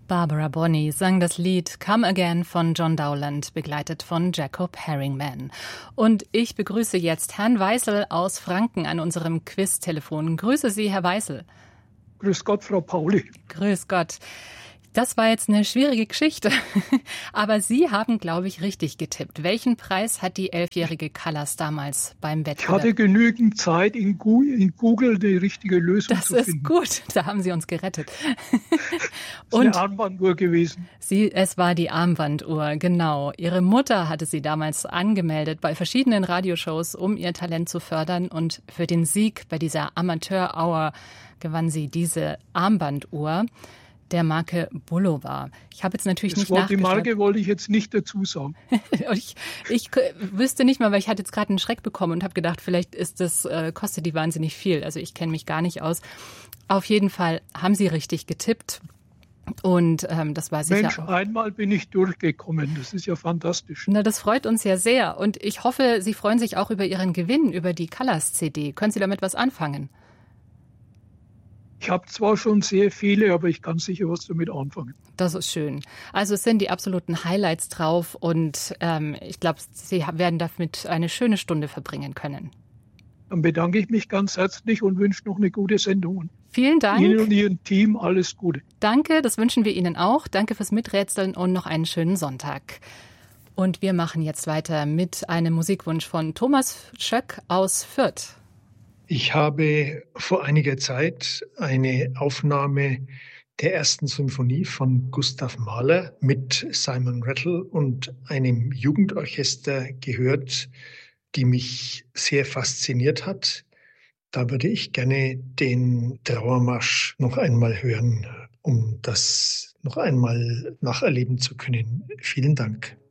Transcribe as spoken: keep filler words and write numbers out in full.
Barbara Bonney sang das Lied Come Again von John Dowland, begleitet von Jacob Herringman. Und ich begrüße jetzt Herrn Weissel aus Franken an unserem Quiz-Telefon. Grüße Sie, Herr Weissel. Grüß Gott, Frau Pauli. Grüß Gott. Das war jetzt eine schwierige Geschichte, aber Sie haben, glaube ich, richtig getippt. Welchen Preis hat die elfjährige Callas damals beim Wettbewerb? Ich hatte genügend Zeit, in Google die richtige Lösung das zu finden. Das ist gut, da haben Sie uns gerettet. Das ist eine Armbanduhr gewesen. Sie, es war die Armbanduhr, genau. Ihre Mutter hatte sie damals angemeldet bei verschiedenen Radioshows, um ihr Talent zu fördern. Und für den Sieg bei dieser Amateur-Hour gewann sie diese Armbanduhr der Marke Bulova. Ich habe jetzt natürlich das nicht Wort, nachgeschaut. Die Marke wollte ich jetzt nicht dazu sagen. ich, ich wüsste nicht mal, weil ich hatte jetzt gerade einen Schreck bekommen und habe gedacht, vielleicht ist das, äh, kostet die wahnsinnig viel. Also ich kenne mich gar nicht aus. Auf jeden Fall haben Sie richtig getippt. Und ähm, das war sicher. Mensch, auch einmal bin ich durchgekommen. Das ist ja fantastisch. Na, das freut uns ja sehr. Und ich hoffe, Sie freuen sich auch über Ihren Gewinn, über die Callas-C D. Können Sie damit was anfangen? Ich habe zwar schon sehr viele, aber ich kann sicher was damit anfangen. Das ist schön. Also es sind die absoluten Highlights drauf und ähm, ich glaube, Sie werden damit eine schöne Stunde verbringen können. Dann bedanke ich mich ganz herzlich und wünsche noch eine gute Sendung. Vielen Dank. Ihnen und Ihrem Team alles Gute. Danke, das wünschen wir Ihnen auch. Danke fürs Miträtseln und noch einen schönen Sonntag. Und wir machen jetzt weiter mit einem Musikwunsch von Thomas Schöck aus Fürth. Ich habe vor einiger Zeit eine Aufnahme der ersten Symphonie von Gustav Mahler mit Simon Rattle und einem Jugendorchester gehört, die mich sehr fasziniert hat. Da würde ich gerne den Trauermarsch noch einmal hören, um das noch einmal nacherleben zu können. Vielen Dank.